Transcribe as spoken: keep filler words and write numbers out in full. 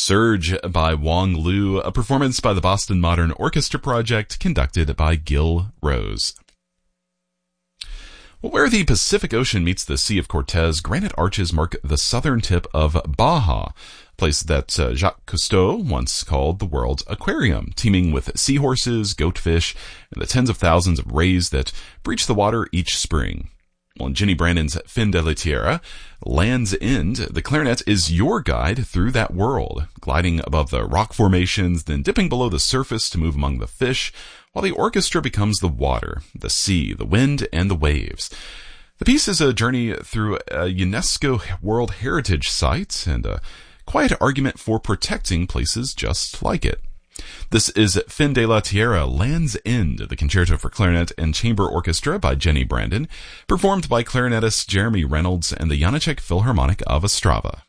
Surge by Wong Lu, a performance by the Boston Modern Orchestra Project conducted by Gil Rose. Well, where the Pacific Ocean meets the Sea of Cortez, granite arches mark the southern tip of Baja, a place that uh, Jacques Cousteau once called the world's aquarium, teeming with seahorses, goatfish, and the tens of thousands of rays that breach the water each spring. Well, in Jenny Brandon's Fin de la Tierra, Land's End, the clarinet is your guide through that world, gliding above the rock formations, then dipping below the surface to move among the fish, while the orchestra becomes the water, the sea, the wind, and the waves. The piece is a journey through a UNESCO World Heritage Site and a quiet argument for protecting places just like it. This is Fin de la Tierra, Land's End, the concerto for clarinet and chamber orchestra by Jenny Brandon, performed by clarinetist Jeremy Reynolds and the Janáček Philharmonic of Ostrava.